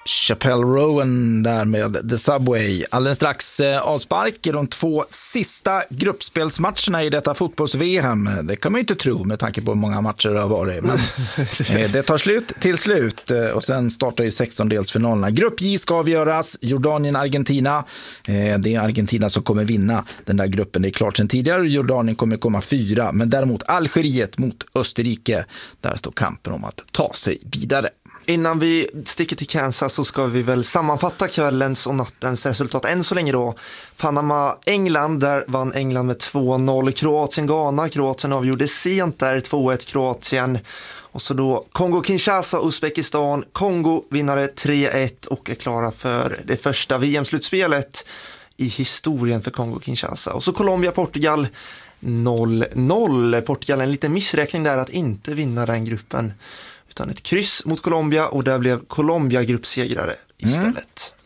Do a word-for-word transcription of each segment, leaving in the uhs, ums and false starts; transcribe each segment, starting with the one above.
Chappelle Rowan där med The Subway. Alldeles strax eh, avspark i de två sista gruppspelsmatcherna i detta fotbolls-V M. Det kan man ju inte tro med tanke på hur många matcher det har varit. Men eh, det tar slut till slut eh, och sen startar ju sextondelsfinalerna. Grupp J ska avgöras. Jordanien-Argentina. Eh, det är Argentina som kommer vinna den där gruppen. Det är klart sedan tidigare. Jordanien kommer komma fyra. Men däremot Algeriet mot Österrike. Där står kampen om att ta sig vidare. Innan vi sticker till Kansas så ska vi väl sammanfatta kvällens och nattens resultat. Än så länge då, Panama-England, där vann England med två noll. Kroatien-Ghana, Kroatien avgjorde sent där, två ett Kroatien. Och så då Kongo-Kinshasa, Uzbekistan, Kongo vinnare tre ett och är klara för det första V M-slutspelet i historien för Kongo-Kinshasa. Och så Colombia-Portugal noll noll. Portugal en liten missräkning där att inte vinna den gruppen. Utan ett kryss mot Colombia och där blev Colombia gruppsegrare istället. Mm.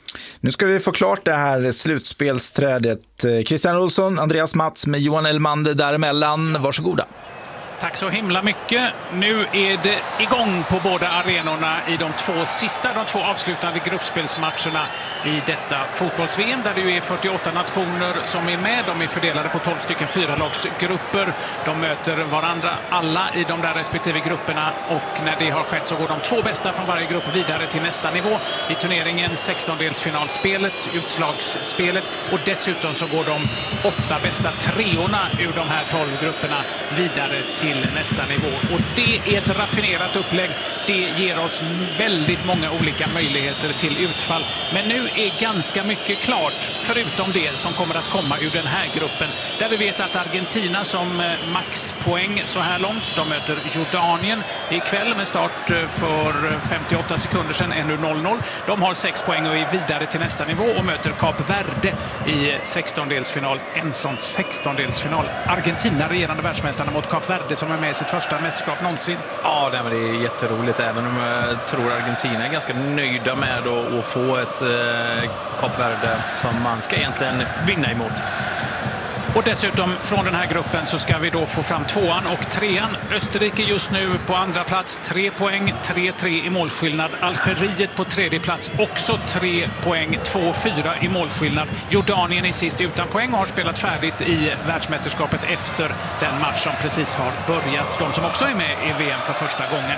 Nu ska vi få klart det här slutspelsträdet. Christian Olsson, Andreas Mats med Johan Elmander däremellan. Varsågoda. Tack så himla mycket. Nu är det igång på båda arenorna i de två sista, de två avslutande gruppspelsmatcherna i detta fotbolls-V M där det ju är fyrtioåtta nationer som är med. De är fördelade på tolv stycken fyralagsgrupper. De möter varandra alla i de där respektive grupperna och när det har skett så går de två bästa från varje grupp vidare till nästa nivå i turneringen, sextondelsfinalspelet, utslagsspelet och dessutom så går de åtta bästa treorna ur de här tolv grupperna vidare till nästa nivå. Och det är ett raffinerat upplägg. Det ger oss väldigt många olika möjligheter till utfall. Men nu är ganska mycket klart, förutom det som kommer att komma ur den här gruppen. Där vi vet att Argentina som maxpoäng så här långt, de möter Jordanien ikväll med start för femtioåtta sekunder sedan, ännu noll noll. De har sex poäng och är vidare till nästa nivå och möter Kap Verde i sextondelsfinal. En sån sextondelsfinal. Argentina, regerande världsmästarna mot Kap Verde som är med i sitt första mästerskap någonsin. Ja, det är jätteroligt. Även om jag tror Argentina är ganska nöjda med att få ett eh, Kap Verde som man ska egentligen vinna emot. Och dessutom från den här gruppen så ska vi då få fram tvåan och trean. Österrike just nu på andra plats, tre poäng, tre tre i målskillnad. Algeriet på tredje plats, också tre poäng, två fyra i målskillnad. Jordanien är sist utan poäng och har spelat färdigt i världsmästerskapet efter den match som precis har börjat. De som också är med i V M för första gången.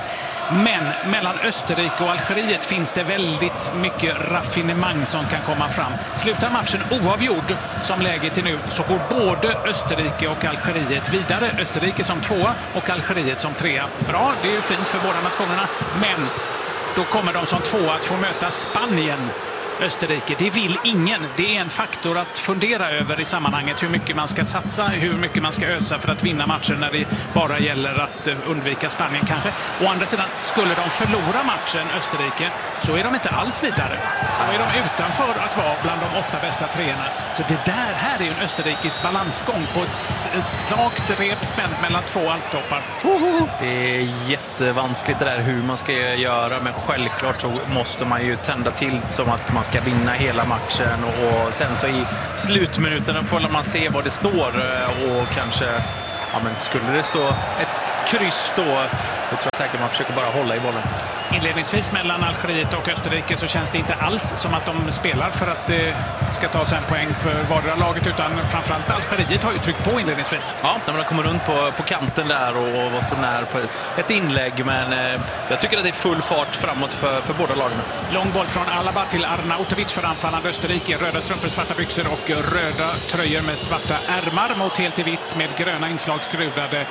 Men mellan Österrike och Algeriet finns det väldigt mycket raffinemang som kan komma fram. Slutar matchen oavgjord som läget är nu så går både Österrike och Algeriet vidare. Österrike som tvåa och Algeriet som trea. Bra, det är ju fint för båda nationerna. Men då kommer de som tvåa att få möta Spanien. Österrike, det vill ingen. Det är en faktor att fundera över i sammanhanget hur mycket man ska satsa, hur mycket man ska ösa för att vinna matchen när det bara gäller att undvika Spanien kanske. Å andra sidan, skulle de förlora matchen Österrike så är de inte alls vidare. Då är de utanför att vara bland de åtta bästa treorna. Så det där här är ju en österrikisk balansgång på ett, ett slakt rep spänt mellan två alptoppar. Oho. Det är jättevanskligt det där hur man ska göra, men självklart så måste man ju tända till som att man ska vinna hela matchen och sen så i slutminuterna får man se vad det står och kanske, ja men skulle det stå ett kryss då, då tror jag säkert man försöker bara hålla i bollen. Inledningsvis mellan Algeriet och Österrike så känns det inte alls som att de spelar för att det ska ta sig en poäng för vardera laget, utan framförallt Algeriet har ju tryckt på inledningsvis. Ja, när man kommer runt på, på kanten där och var så nära på ett inlägg, men eh, jag tycker att det är full fart framåt för, för båda lagen. Lång boll från Alaba till Arnautovic för anfallande Österrike. Röda strumpor, svarta byxor och röda tröjor med svarta ärmar mot helt i vitt med gröna inslagsgrudade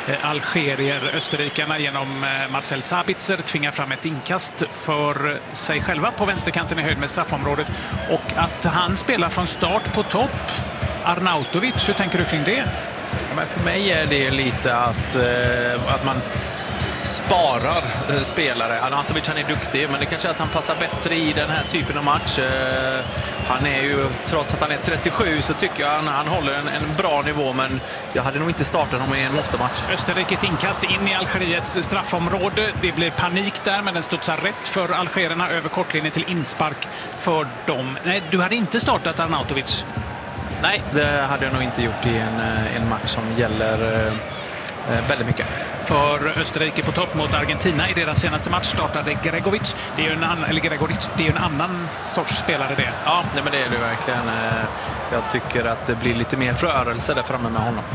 Algerier. Österrikarna genom Marcel Sabitzer tvingar fram ett inkast för sig själva på vänsterkanten i höjd med straffområdet, och att han spelar från start på topp. Arnautovic, hur tänker du kring det? Ja, men för mig är det lite att, eh, att man sparar eh, spelare. Arnautovic, han är duktig, men det kanske är att han passar bättre i den här typen av match. Eh, han är ju, trots att han är trettiosju, så tycker jag han, han håller en, en bra nivå, men jag hade nog inte startat honom i en måste-match. Österrikes inkast in i Algeriets straffområde. Det blir panik där, men den studsar rätt för algerierna över kortlinjen till inspark för dem. Nej, du hade inte startat Arnautovic. Nej, det hade jag nog inte gjort i en, en match som gäller eh, väldigt mycket. För Österrike på topp mot Argentina i deras senaste match startade Gregovic. Det är ju en, an- eller Gregoric, det är ju en annan sorts spelare det. Ja, nej, men det är det verkligen. Eh, jag tycker att det blir lite mer rörelse där framme med honom.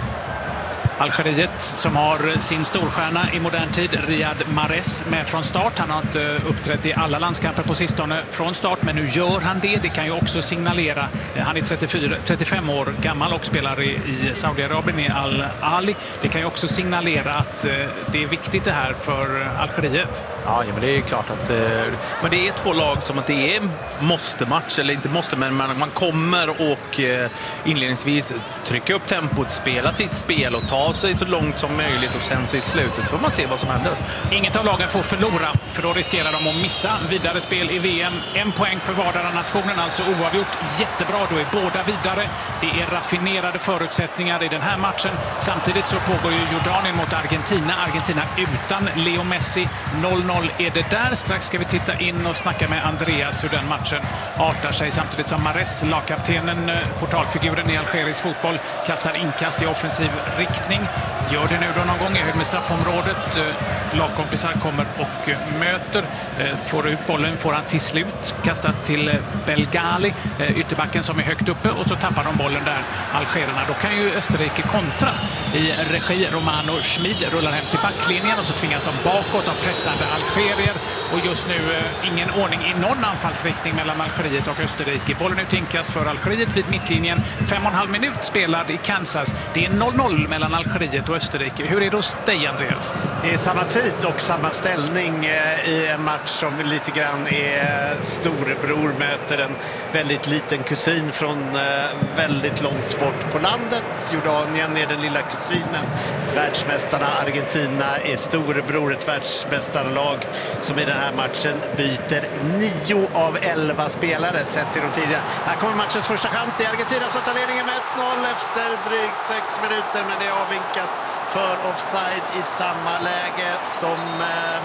Algeriet som har sin storstjärna i modern tid, Riyad Mahrez, med från start. Han har inte uppträtt i alla landskamper på sistone från start, men nu gör han det. Det kan ju också signalera, han är trettiofyra, trettiofem år gammal och spelar i, i Saudiarabien i Al-Ali. Det kan ju också signalera att det är viktigt det här för Algeriet. Ja, men det är klart att men det är två lag som att det är måste-match, eller inte måste, men man, man kommer och inledningsvis trycka upp tempot, spela sitt spel och ta sig så långt som möjligt och sen så i slutet så får man se vad som händer. Inget av lagen får förlora, för då riskerar de att missa vidare spel i V M. En poäng för vardera nationen, alltså oavgjort. Jättebra, då är båda vidare. Det är raffinerade förutsättningar i den här matchen. Samtidigt så pågår ju Jordanien mot Argentina. Argentina utan Leo Messi. noll noll är det där. Strax ska vi titta in och snacka med Andreas hur den matchen artar sig. Samtidigt som Mahrez, lagkaptenen, portalfiguren i algerisk fotboll, kastar inkast i offensiv riktning. Gör det nu då någon gång i höjd med straffområdet. Lagkompisar kommer och möter. Får ut bollen, får han till slut. Kastat till Belgali, ytterbacken som är högt uppe, och så tappar de bollen där, algererna. Då kan ju Österrike kontra i regi. Romano Schmid rullar hem till backlinjen och så tvingas de bakåt av pressande algerier. Och just nu ingen ordning i någon anfallsriktning mellan Algeriet och Österrike. Bollen ut inkast för Algeriet vid mittlinjen. Fem och en halv minut spelad i Kansas. Det är noll noll mellan Algeriet och Österrike. Hur är det hos dig, Andreas? Det är samma tid och samma ställning i en match som lite grann är storebror möter en väldigt liten kusin från väldigt långt bort på landet. Jordanien är den lilla kusinen. Världsmästarna Argentina är storebror, ett världsmästarlag som i den här matchen byter nio av elva spelare sett till de tidigare. Här kommer matchens första chans. Det är Argentina som tar ledningen med ett noll efter drygt sex minuter, men det är avvinkat för offside i samma läge som... Eh,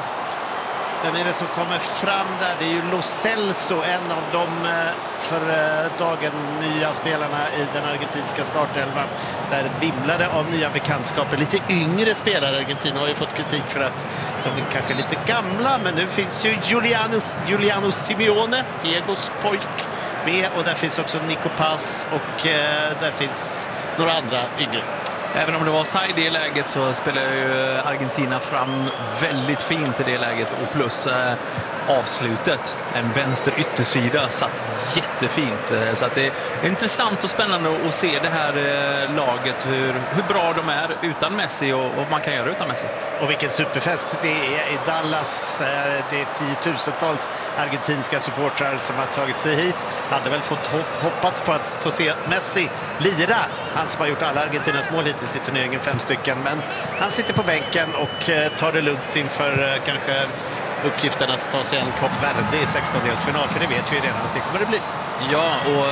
vem är det som kommer fram där? Det är ju Lo Celso, en av de eh, för eh, dagen nya spelarna i den argentinska startelvan. Där vimlade av nya bekantskaper. Lite yngre spelare. Argentina har ju fått kritik för att de är kanske lite gamla, men nu finns ju Giuliano, Giuliano Simeone, Diegos pojk, med, och där finns också Nico Paz och eh, där finns några andra yngre. Även om det var offside i det läget så spelar ju Argentina fram väldigt fint i det läget, och plus eh, avslutet, en vänster yttersida satt jättefint, så att det är intressant och spännande att se det här eh, laget, hur, hur bra de är utan Messi och, och man kan göra utan Messi. Och vilken superfest det är i Dallas. Det är tiotusentals argentinska supportrar som har tagit sig hit. Hade väl fått hopp, hoppats på att få se Messi lira. Han som har gjort alla Argentinas mål hittills i turneringen, fem stycken. Men han sitter på bänken och tar det lugnt inför kanske uppgiften att ta sig en Kap Verde i sextondelsfinal. För det vet vi ju redan att det kommer att bli. Ja, och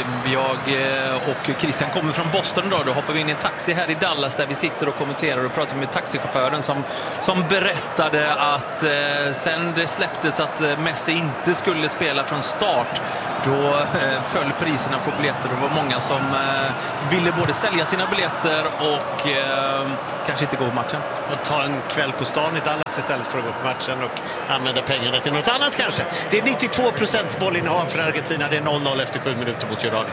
jag och Christian kommer från Boston idag. Då hoppar vi in i en taxi här i Dallas där vi sitter och kommenterar och pratar med taxichauffören som, som berättade att eh, sen det släpptes att Messi inte skulle spela från start, då eh, föll priserna på biljetter. Det var många som eh, ville både sälja sina biljetter och eh, kanske inte gå på matchen. Och ta en kväll på stan i Dallas istället för att gå på matchen och använda pengarna till något annat kanske. Det är nittiotvå procent bollinnehav för Argentina. Det är noll noll efter sju minuter mot Jordanien.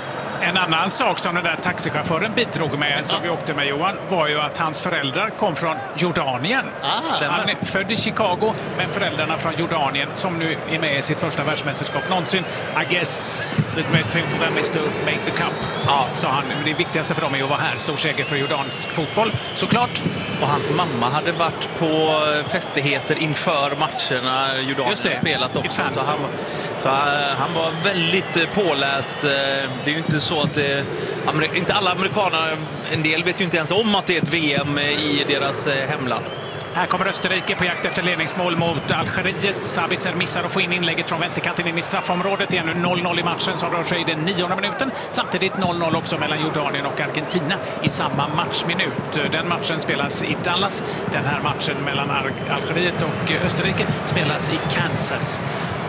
En annan sak som den där taxichauffören bidrog med, som vi åkte med, Johan, var ju att hans föräldrar kom från Jordanien. Ah, Han är född i Chicago, men föräldrarna från Jordanien, som nu är med i sitt första världsmästerskap någonsin. I guess the great thing for them is to make the cup. Ja, sa han. Det viktigaste för dem är att vara här. Stor seger för jordansk fotboll, såklart. Och hans mamma hade varit på festligheter inför matcherna Jordanien har spelat också. Så han, så han var väldigt påläst. Det är ju inte så att det, inte alla amerikaner, en del vet ju inte ens om att det är ett V M i deras hemland. Här kommer Österrike på jakt efter ledningsmål mot Algeriet. Sabitzer missar att få in inlägget från vänsterkanten in i straffområdet. Det är nu noll noll i matchen som rör sig i den nionde minuten. Samtidigt noll noll också mellan Jordanien och Argentina i samma matchminut. Den matchen spelas i Dallas. Den här matchen mellan Algeriet och Österrike spelas i Kansas.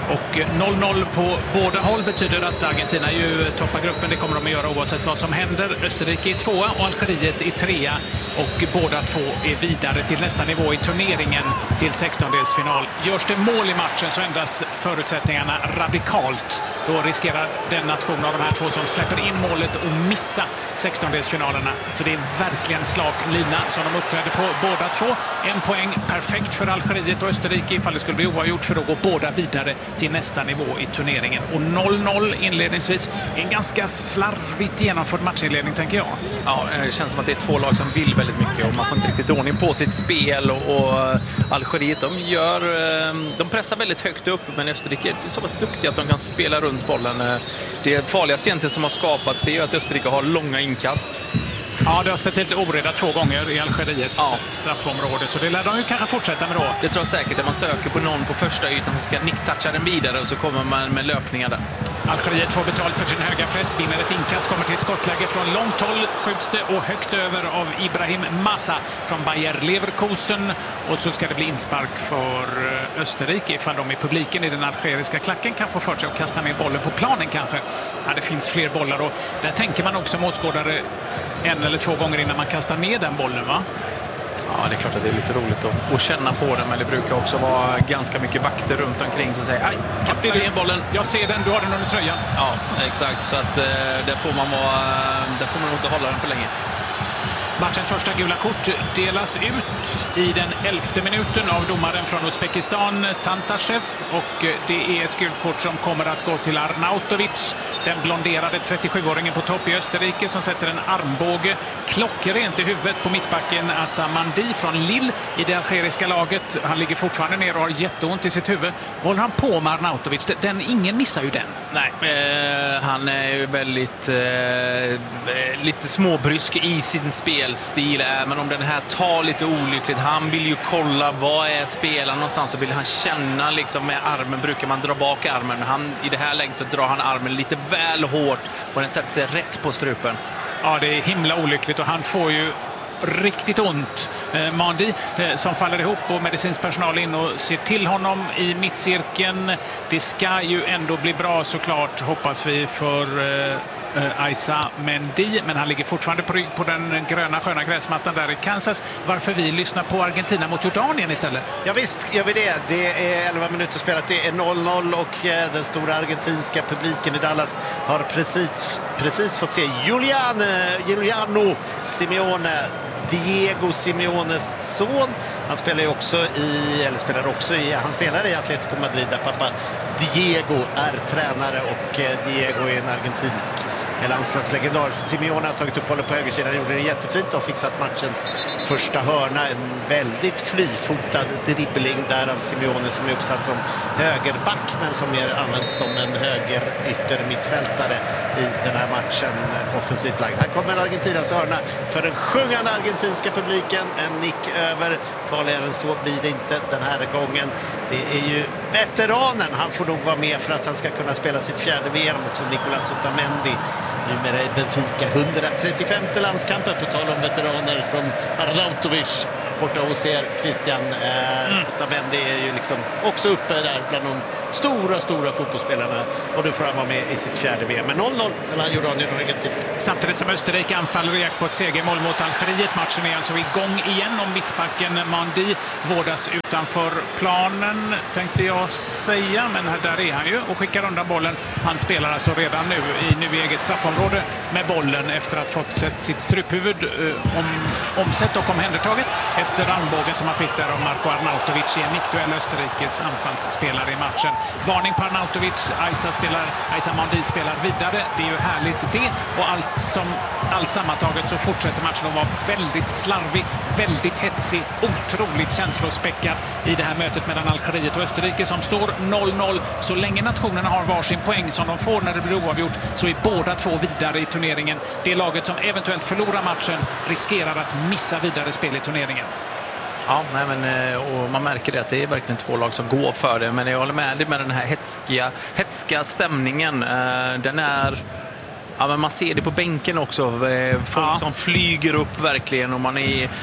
Och noll noll på båda håll betyder att Argentina ju toppar gruppen. Det kommer de att göra oavsett vad som händer. Österrike är tvåa och Algeriet är trea. Och båda två är vidare till nästa nivå i turneringen till sextondelsfinal. Görs det mål i matchen så ändras förutsättningarna radikalt. Då riskerar den nation av de här två som släpper in målet och missa sextondelsfinalerna. Så det är verkligen slak lina som de uppträder på båda två. En poäng perfekt för Algeriet och Österrike ifall det skulle bli oavgjort, för då går båda vidare till nästa nivå i turneringen. Och noll noll inledningsvis. En ganska slarvigt genomförd matchinledning, tänker jag. Ja, det känns som att det är två lag som vill väldigt mycket och man får inte riktigt ordning på sitt spel. Och, och Algeriet, de, gör, de pressar väldigt högt upp, men Österrike är så pass duktiga att de kan spela runt bollen. Det farligaste egentligen som har skapats, det är att Österrike har långa inkast. Ja, det har ställt till oreda två gånger i Algeriet ja. straffområde, så det lär de ju kanske fortsätta med då. Det tror jag säkert, när man söker på någon på första ytan så ska nick-toucha den vidare och så kommer man med löpningar där. Algeriet får betalt för sin höga press, vinner ett inkast, kommer till ett skottläge från långt håll, skjuts det och högt över av Ibrahim Massa från Bayer Leverkusen. Och så ska det bli inspark för Österrike ifall de i publiken i den algeriska klacken kan få för sig att kasta ner bollen på planen kanske. Ja, det finns fler bollar och där tänker man också motskådare en eller två gånger innan man kastar ner den bollen, va? Ja, det är klart att det är lite roligt att, att känna på den, men det brukar också vara ganska mycket vakter runt omkring som säger aj, kasta ner bollen. Jag ser den, du har den under tröjan. Ja, exakt, så att eh, där får man vara, där får man inte hålla den för länge. Matchens första gula kort delas ut i den elfte minuten av domaren från Uzbekistan, Tantashev. Och det är ett gult kort som kommer att gå till Arnautovic, den blonderade trettiosjuåringen på topp i Österrike som sätter en armbåge klockrent i huvudet på mittbacken Assa Mandi från Lille i det algeriska laget. Han ligger fortfarande ner och har jätteont i sitt huvud. Håller han på med Arnautovic? Den, ingen missar ju den. Nej, eh, han är ju väldigt eh, lite småbrysk i sin spelstil, men om den här tar lite olyckligt, han vill ju kolla vad är spelaren någonstans, så vill han känna liksom med armen, brukar man dra bak armen, men han, i det här läget så drar han armen lite väl hårt och den sätter sig rätt på strupen. Ja, det är himla olyckligt och han får ju riktigt ont. Eh, Mandi eh, som faller ihop och medicinsk personal in och ser till honom i mittcirkeln. Det ska ju ändå bli bra såklart, hoppas vi, för eh, Issa Mendy, men han ligger fortfarande på rygg på den gröna sköna gräsmattan där i Kansas. Varför vi lyssnar på Argentina mot Jordanien istället. Ja visst gör vi det. Det är elva minuter spelat, det är noll noll och den stora argentinska publiken i Dallas har precis, precis fått se Julian, Giuliano Simeone, Diego Simeones son. Han spelar ju också i, eller spelar också i, han spelar i Atletico Madrid där pappa Diego är tränare och Diego är en argentinsk landslagslegendar. Simeone har tagit upp bollen på högersidan, gjorde det jättefint och fixat matchens första hörna. En väldigt flyfotad dribbling där av Simeone som är uppsatt som högerback men som mer används som en höger yttermittfältare i den här matchen offensivt lagd. Här kommer Argentinas hörna för den sjungande argentinska publiken. En nick över, farligare än så blir det inte den här gången. Det är ju veteranen, han får nog vara med för att han ska kunna spela sitt fjärde V M också, Nicolas Otamendi. Numera i Benfica, hundratrettiofemte landskampen, på tal om veteraner som Arnautovic borta hos er, Christian. Eh, mm. Otamendi är ju liksom också uppe där bland de stora, stora fotbollsspelarna och då får han vara med i sitt fjärde V M. Men noll noll mellan Jordanien och Argentina. Samtidigt som Österrike anfaller och jakt på ett segermål mot Algeriet. Matchen är alltså igång igen om mittbacken Mandi vårdas utanför planen, tänkte jag säga, men där är han ju och skickar undan bollen. Han spelar alltså redan nu i nu eget straffområde med bollen efter att ha fått sitt struphuvud eh, om, omsett och omhändertaget efter armbågen som han fick där av Marco Arnautovic i en nickduell. Österrikes anfallsspelare i matchen. Varning på Arnautovic. Issa spelar, Issa Mandi spelar vidare. Det är ju härligt det. Och allt, som, allt sammantaget så fortsätter matchen att vara väldigt slarvig, väldigt hetsig, otroligt känslospäckad i det här mötet mellan Algeriet och Österrike som står noll noll. Så länge nationerna har varsin poäng som de får när det blir oavgjort så är båda två vidare i turneringen. Det laget som eventuellt förlorar matchen riskerar att missa vidare spel i turneringen. Ja, nej, men, och man märker det att det är verkligen två lag som går för det. Men jag håller med dig med den här hetskiga, hetska stämningen. Den är... Ja, men man ser det på bänken också. Folk ja. som flyger upp verkligen och man är...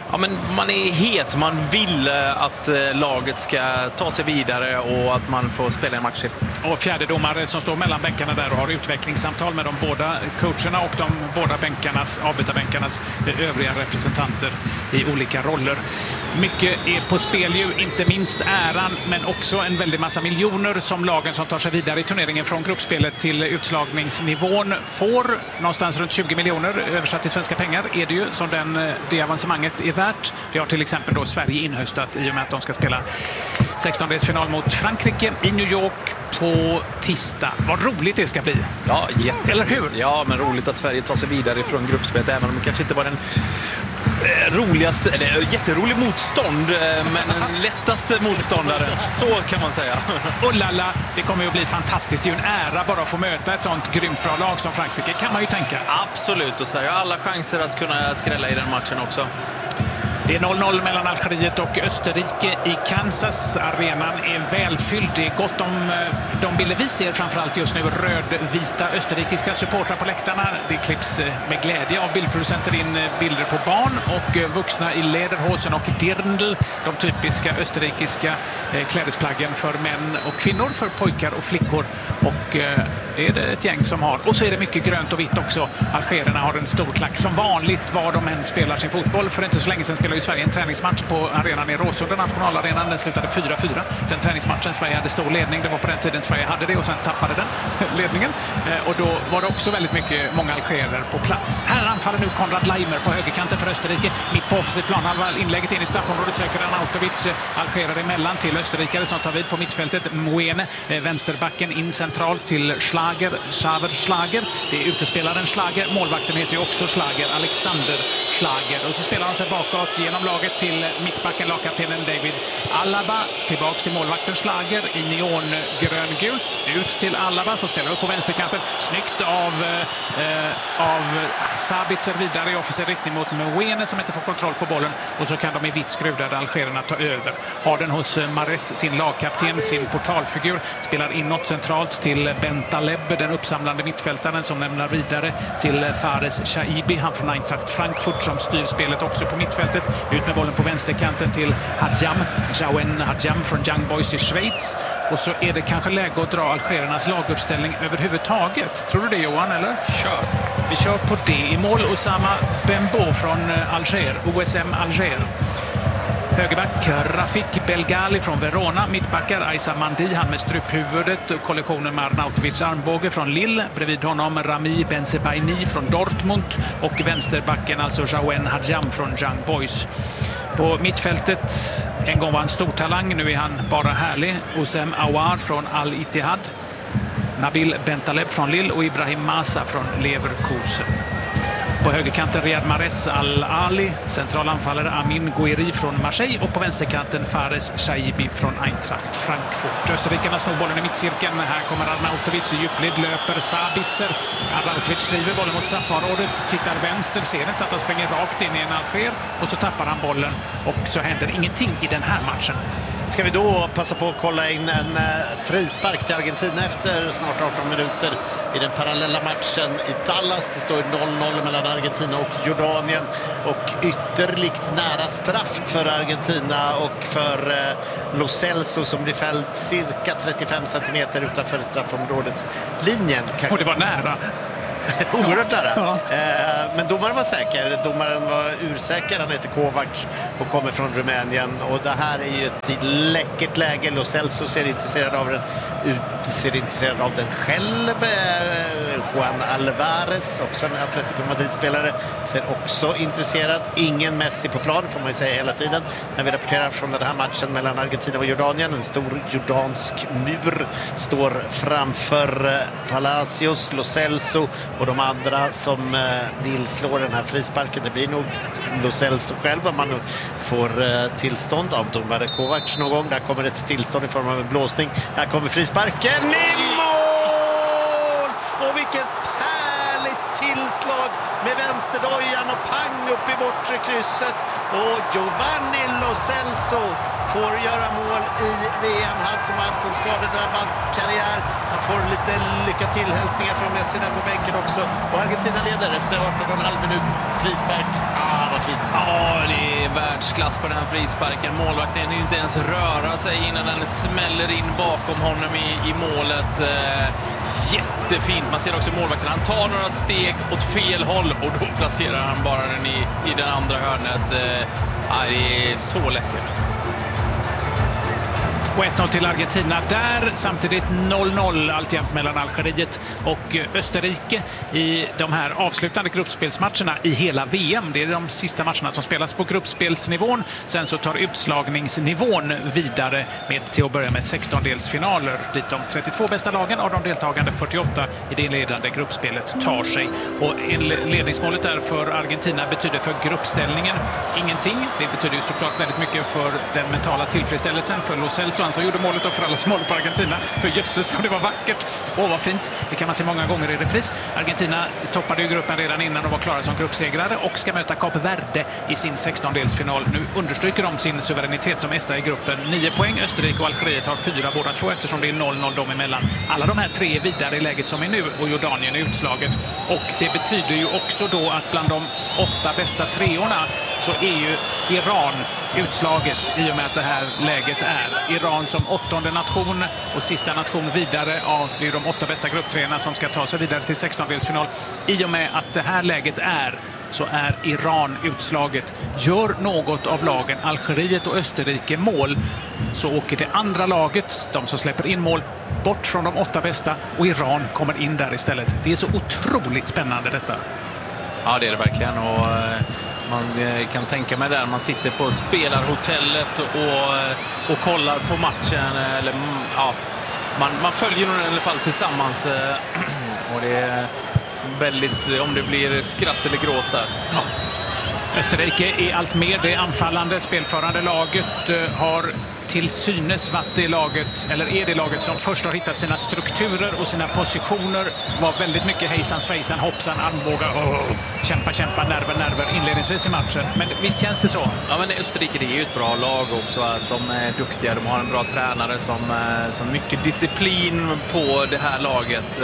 Ja, men man är het, man vill att laget ska ta sig vidare och att man får spela en match till. Och fjärde domare som står mellan bänkarna där och har utvecklingssamtal med de båda coacherna och de båda bänkarnas, avbytarbänkarnas övriga representanter i olika roller. Mycket är på spel ju, inte minst äran, men också en väldig massa miljoner som lagen som tar sig vidare i turneringen från gruppspelet till utslagningsnivån får. Någonstans runt tjugo miljoner översatt till svenska pengar är det ju som den, det avancemanget är värt. Det har till exempel då Sverige inhöstat i och med att de ska spela sextondelsfinal mot Frankrike i New York på tisdag. Vad roligt det ska bli. Ja, jätte. Eller hur? Ja, men roligt att Sverige tar sig vidare från gruppspelet, även om det kanske inte var den roligaste, eller jätterolig motstånd, men den lättaste motståndaren, så kan man säga. Och lalla, det kommer ju att bli fantastiskt. Det är ju en ära bara att få möta ett sånt grymt bra lag som Frankrike, kan man ju tänka. Absolut, och Sverige har alla chanser att kunna skrälla i den matchen också. Det är noll noll mellan Algeriet och Österrike i Kansas. Arenan är välfylld. Det är gott om de bilder vi ser, framförallt just nu rödvita österrikiska supportrar på läktarna. Det klipps med glädje av bildproducenter in bilder på barn och vuxna i lederhosen och dirndl. De typiska österrikiska klädesplaggen för män och kvinnor, för pojkar och flickor. Och det är det ett gäng som har. Och så är det mycket grönt och vitt också. Algerierna har en stor klack som vanligt var de än spelar sin fotboll. För inte så länge sedan spelade i Sverige en träningsmatch på arenan i Råsunda, nationalarenan. Den slutade fyra fyra. Den träningsmatchen, Sverige hade stor ledning. Det var på den tiden Sverige hade det och sen tappade den ledningen. Och då var det också väldigt mycket, många algerier på plats. Här anfaller nu Konrad Leimer på högerkanten för Österrike. Mitt på offensiv planhalva, inlägget in i straffområdet söker Arnautovic. Algerare emellan till österrikare som tar vid på mittfältet. Moene, vänsterbacken in centralt till Schlager, Xaver Schlager. Det är utespelaren Schlager. Målvakten heter ju också Schlager, Alexander Schlager. Och så spelar han sig bakåt genom laget till mittbacken, lagkaptenen David Alaba. Tillbaks till målvakten Schlager i neongrön-gult. Ut till Alaba som spelar upp på vänsterkanten. Snyggt av, eh, av Sabitzer vidare i offensiv riktning mot Moene som inte får kontroll på bollen. Och så kan de i vitt skruvade algerierna ta över. Har den hos Mares, sin lagkapten, sin portalfigur. Spelar inåt centralt till Bentaleb, den uppsamlande mittfältaren som lämnar vidare till Fares Shaibi, han från Eintracht Frankfurt som styr spelet också på mittfältet. Ut med bollen på vänsterkanten till Hadjam, Jawen Hadjam från Young Boys i Schweiz. Och så är det kanske läge att dra algeriernas laguppställning överhuvudtaget. Tror du det, Johan, eller? Kör. Vi kör på det. I mål Osama Bembo från Alger, O S M Alger. Högerback Rafik Belgali från Verona. Mittbackar Aissa Mandi, han med struphuvudet. Kollektionen med Arnautovic armbåge från Lille. Bredvid honom Rami Bensebaini från Dortmund. Och vänsterbacken alltså Jawen Hadjam från Young Boys. På mittfältet, en gång var han stor talang, nu är han bara härlig. Oussem Aouar från Al Ittihad. Nabil Bentaleb från Lille och Ibrahim Massa från Leverkusen. På högerkanten Riyad Mahrez Al-Ali, centralanfallare Amin Gouiri från Marseille och på vänsterkanten Fares Shaibi från Eintracht Frankfurt. Österrikarna snor bollen i mittcirkeln. Här kommer Arnautovic i djupled, löper Sabitzer. Arnautovic driver bollen mot straffområdet, tittar vänster, ser inte att han springer rakt in i en alger och så tappar han bollen och så händer ingenting i den här matchen. Ska vi då passa på att kolla in en frispark till Argentina efter snart arton minuter i den parallella matchen i Dallas. Det står noll noll mellan Argentina och Jordanien och ytterligt nära straff för Argentina och för Lo Celso som blir fälld cirka trettiofem centimeter utanför straffområdeslinjen. Och det var nära. Oerhört nära. Ja. Men domaren var säker. Domaren var ursäker. Han heter Kovac och kommer från Rumänien. Och det här är ju ett läckert läge. Lo Celso ser intresserad av den, ser intresserad av den själv. Juan Alvarez, också en Atletico Madrid-spelare, ser också intresserad. Ingen Messi på plan, får man ju säga hela tiden. När vi rapporterar från den här matchen mellan Argentina och Jordanien. En stor jordansk mur står framför Palacios, Lo Celso och de andra som vill slå den här frisparken. Det blir nog Lo Celso själv om man får tillstånd av domare Kovac någon gång. Där kommer ett tillstånd i form av en blåsning. Här kommer frisparken i mål! Och vilket härligt tillslag med vänsterdojan och pang upp i bortre krysset. Och Giovanni Lo Celso får göra mål i V M. Han som har haft som skadedrabbad karriär. Han får lite lycka till hälsningar från Messi där på bänken också. Och Argentina leder efter arton och en halv minut. Frispark. Ah, vad fint. Ja, det är världsklass på den här frisparken. Målvakten hinner inte ens röra sig innan den smäller in bakom honom i, i målet. Eh, jättefint. Man ser också målvakten. Han tar några steg åt fel håll och då placerar han bara den i, i den andra hörnet. Eh, det är så läckert. Och ett noll till Argentina där, samtidigt noll noll alltjämt mellan Algeriet och Österrike i de här avslutande gruppspelsmatcherna i hela V M. Det är de sista matcherna som spelas på gruppspelsnivån. Sen så tar utslagningsnivån vidare med till att börja med sextondelsfinaler dit de trettiotvå bästa lagen av de deltagande fyrtioåtta i det inledande gruppspelet tar sig. Och ledningsmålet där för Argentina betyder för gruppställningen ingenting. Det betyder ju såklart väldigt mycket för den mentala tillfredsställelsen för Lo Celso som gjorde målet och för alla mål på Argentina. För jösses, för det var vackert. Åh, vad fint. Det kan man se många gånger i repris. Argentina toppade ju gruppen redan innan och var klara som gruppsegrare och ska möta Kap Verde i sin sextondelsfinal. Nu understryker de sin suveränitet som etta i gruppen. Nio poäng. Österrike och Algeriet har fyra båda två eftersom det är noll noll dem emellan. Alla de här tre vidare i läget som är nu och Jordanien är utslaget. Och det betyder ju också då att bland de åtta bästa treorna så är ju Iran utslaget i och med att det här läget är. Iran som åttonde nation och sista nation vidare. Ja, det är de åtta bästa grupptreorna som ska ta sig vidare till sextondelsfinal. I och med att det här läget är så är Iran utslaget. Gör något av lagen Algeriet och Österrike mål så åker det andra laget, de som släpper in mål, bort från de åtta bästa och Iran kommer in där istället. Det är så otroligt spännande detta. Ja, det är det verkligen. Och man kan tänka mig där man sitter på spelarhotellet och, och kollar på matchen. Eller, ja, man, man följer den i alla fall tillsammans. Och det är väldigt, om det blir skratt eller gråt där. Ja. Österrike är allt mer det anfallande, spelförande laget har till synes varit det laget, eller är det laget som först har hittat sina strukturer och sina positioner. Var väldigt mycket hejsan, svejsan, hoppsan, armbågar, oh, kämpa, kämpa, nerver, nerver inledningsvis i matchen. Men visst känns det så? Ja, men Österrike, det är ju ett bra lag också. Att de är duktiga, de har en bra tränare som, som mycket disciplin på det här laget.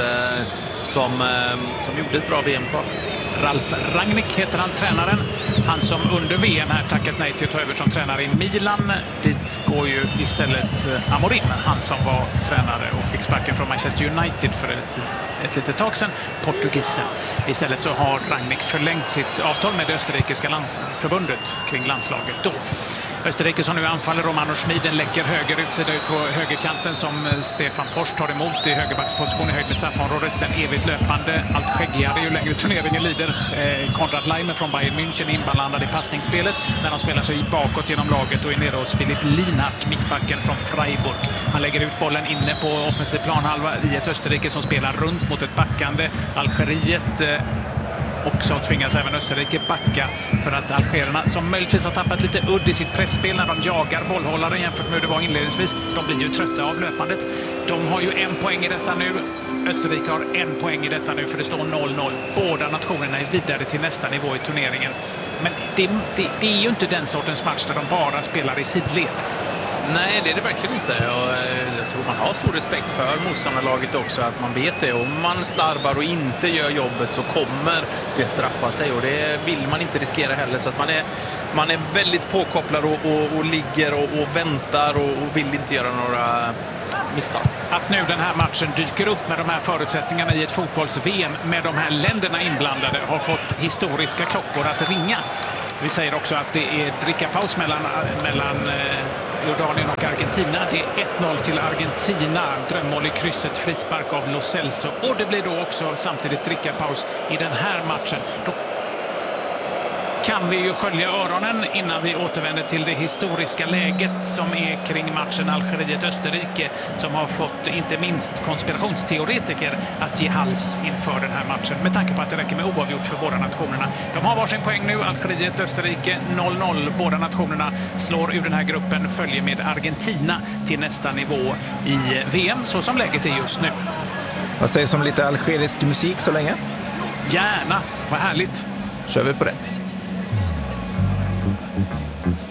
Som, som gjorde ett bra V M-kval. Ralf Rangnick heter han, tränaren. Han som under V M här tackat nej till att ta över som tränare i Milan. Dit går ju istället Amorim, han som var tränare och fick sparken från Manchester United för ett, ett litet tag sedan, portugisen. Istället så har Rangnick förlängt sitt avtal med det österrikiska landsförbundet kring landslaget då. Österrike som nu anfaller, Romano Schmid, läcker höger utsida ut på högerkanten som Stefan Post tar emot i högerbacksposition i höjd med straffområdet. Den evigt löpande, allt skäggigare ju längre turneringen lider. Eh, Konrad Leimer från Bayern München inblandad i passningsspelet när de spelar sig bakåt genom laget och är nere hos Philipp Lienhardt, mittbacken från Freiburg. Han lägger ut bollen inne på offensiv planhalva i ett Österrike som spelar runt mot ett backande Algeriet. Eh, Och så tvingas även Österrike backa för att algerierna, som möjligtvis har tappat lite udd i sitt pressspel när de jagar bollhållare jämfört med hur det var inledningsvis, de blir ju trötta av löpandet. De har ju en poäng i detta nu. Österrike har en poäng i detta nu för det står noll noll. Båda nationerna är vidare till nästa nivå i turneringen. Men det, det, det är ju inte den sortens match där de bara spelar i sidled. Nej, det är det verkligen inte. Och jag tror man har stor respekt för motståndarlaget också, att man vet det. Om man slarvar och inte gör jobbet så kommer det straffa sig, och det vill man inte riskera heller. Så att man är, man är väldigt påkopplad och, och, och ligger och, och väntar och, och vill inte göra några misstag. Att nu den här matchen dyker upp med de här förutsättningarna i ett fotbolls-V M med de här länderna inblandade har fått historiska klockor att ringa. Vi säger också att det är drickapaus mellan, mellan Jordanien och Argentina. Det är ett noll till Argentina. Drömmål i krysset, frispark av Lo Celso. Och det blir då också samtidigt drickapaus i den här matchen. Då kan vi ju skölja öronen innan vi återvänder till det historiska läget som är kring matchen Algeriet-Österrike, som har fått inte minst konspirationsteoretiker att ge hals inför den här matchen, med tanke på att det räcker med oavgjort för båda nationerna. De har varsin poäng nu, Algeriet-Österrike noll noll. Båda nationerna slår ur den här gruppen, följer med Argentina till nästa nivå i V M, så som läget är just nu. Vad sägs om lite algerisk musik så länge? Gärna, vad härligt. Kör vi på det.